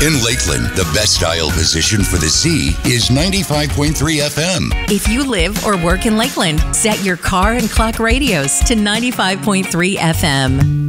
In Lakeland, the best dial position for the Z is 95.3 FM. If you live or work in Lakeland, set your car and clock radios to 95.3 FM.